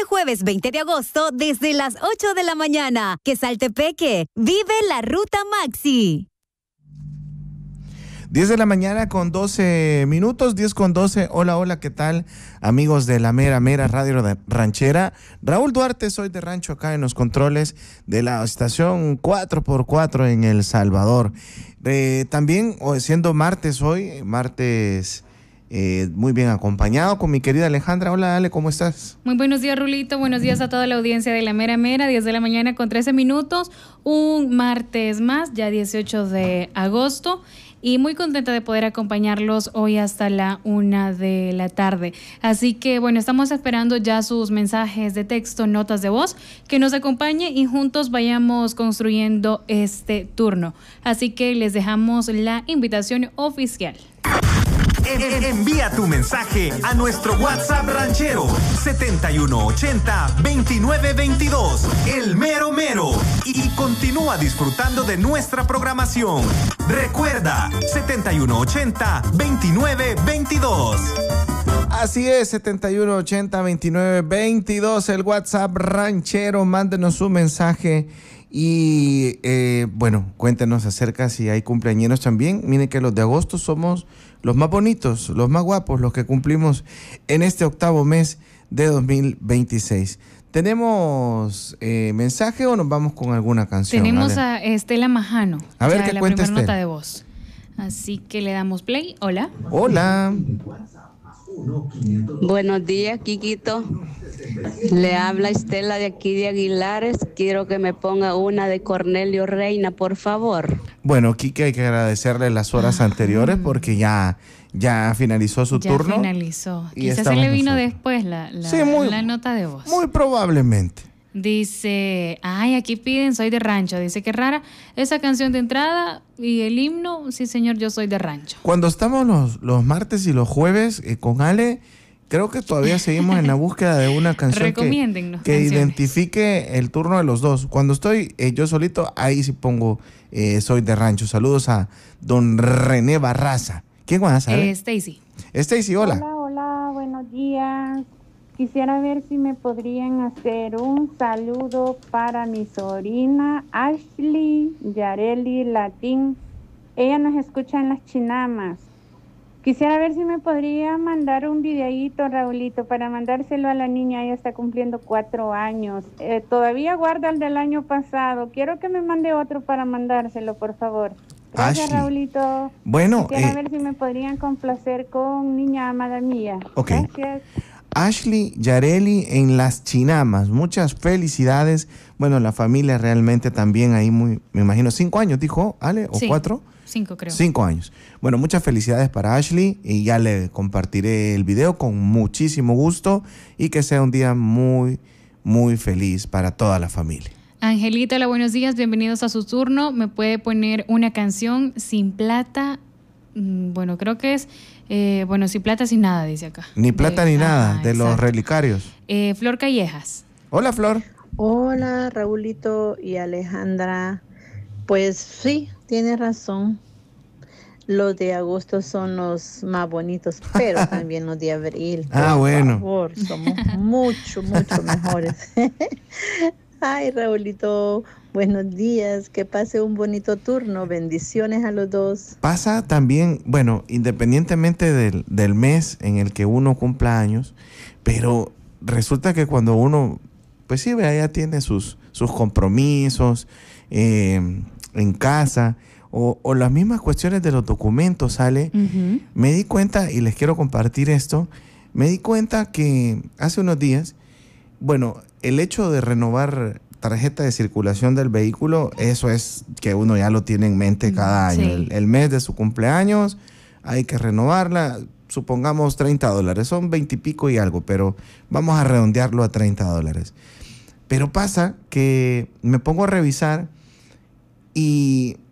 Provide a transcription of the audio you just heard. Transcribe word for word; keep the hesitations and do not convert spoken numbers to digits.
jueves veinte de agosto desde las ocho de la mañana. Quesaltepeque, vive la Ruta Maxi. diez de la mañana con doce minutos, diez con doce. Hola, hola, ¿qué tal? Amigos de la mera, mera radio de ranchera. Raúl Duarte, soy de rancho acá en los controles de la estación cuatro por cuatro en El Salvador. Eh, también, siendo martes hoy, martes eh, muy bien acompañado con mi querida Alejandra. Hola, Ale, ¿cómo estás? Muy buenos días, Rulito. Buenos días a toda la audiencia de la mera, mera. diez de la mañana con trece minutos. Un martes más, ya dieciocho de agosto. Y muy contenta de poder acompañarlos hoy hasta la una de la tarde. Así que, bueno, estamos esperando ya sus mensajes de texto, notas de voz, que nos acompañe y juntos vayamos construyendo este turno. Así que les dejamos la invitación oficial. En, envía tu mensaje a nuestro WhatsApp ranchero setenta y uno ochenta veintinueve veintidós, el mero mero, y continúa disfrutando de nuestra programación. Recuerda, setenta y uno ochenta veintinueve veintidós. Así es, setenta y uno ochenta veintinueve veintidós, el WhatsApp ranchero. Mándenos su mensaje y eh, bueno, cuéntenos acerca si hay cumpleañeros también. Miren que los de agosto somos los más bonitos, los más guapos, los que cumplimos en este octavo mes de dos mil veintiséis. ¿Tenemos eh, mensaje o nos vamos con alguna canción? Tenemos ¿Vale? a Estela Majano. A ver, ¿qué la cuenta primera nota Estela? de voz. Así que le damos play. Hola. Hola. Buenos días, Quiquito. Le habla Estela de aquí de Aguilares. Quiero que me ponga una de Cornelio Reina, por favor. Bueno, Quique, hay que agradecerle las horas anteriores porque ya, ya finalizó su ya turno. Ya finalizó. Y Quizás se le vino nosotros. después la, la, Sí, muy, la nota de voz. Muy probablemente. Dice, ay, aquí piden Soy de Rancho. Dice, qué rara esa canción de entrada y el himno. Sí, señor, yo soy de rancho. Cuando estamos los, los martes y los jueves eh, con Ale, creo que todavía seguimos en la búsqueda de una canción que, que identifique el turno de los dos. Cuando estoy eh, yo solito, ahí sí pongo eh, Soy de Rancho. Saludos a don René Barraza. ¿Quién más? Eh, Stacy. Stacy, hola. Hola, hola, buenos días. Quisiera ver si me podrían hacer un saludo para mi sobrina Ashley Yareli Latín. Ella nos escucha en Las Chinamas. Quisiera ver si me podría mandar un videíto, Raulito, para mandárselo a la niña. Ella está cumpliendo cuatro años. Eh, todavía guarda el del año pasado. Quiero que me mande otro para mandárselo, por favor. Gracias, Ashley. Raulito. Bueno, Quisiera eh, ver si me podrían complacer con Niña Amada Mía. Ok. Gracias. Ashley Yareli en Las Chinamas, muchas felicidades. Bueno, la familia realmente también ahí muy, me imagino, cinco años, dijo Ale, o sí, cuatro. Cinco, creo. Cinco años. Bueno, muchas felicidades para Ashley y ya le compartiré el video con muchísimo gusto y que sea un día muy, muy feliz para toda la familia. Angelita, hola, buenos días, bienvenidos a su turno. ¿Me puede poner una canción Sin Plata? Bueno, creo que es, eh, bueno, Sin Plata, Sin Nada, dice acá. Ni plata de, ni nada, ah, de exacto. Los Relicarios. Eh, Flor Callejas. Hola, Flor. Hola, Raulito y Alejandra. Pues sí, tiene razón. Los de agosto son los más bonitos, pero también los de abril. Ah, bueno. Por favor, somos mucho, mucho mejores. Ay, Raulito, buenos días, que pase un bonito turno, bendiciones a los dos. Pasa también, bueno, independientemente del, del mes en el que uno cumpla años, pero resulta que cuando uno, pues sí, vea, ya tiene sus, sus compromisos eh, en casa, o, o las mismas cuestiones de los documentos, ¿sale? Uh-huh. Me di cuenta, y les quiero compartir esto, me di cuenta que hace unos días, bueno, el hecho de renovar tarjeta de circulación del vehículo, eso es que uno ya lo tiene en mente cada año. Sí. El, el mes de su cumpleaños hay que renovarla, supongamos treinta dólares, son veinte y pico y algo, pero vamos a redondearlo a treinta dólares. Pero pasa que me pongo a revisar y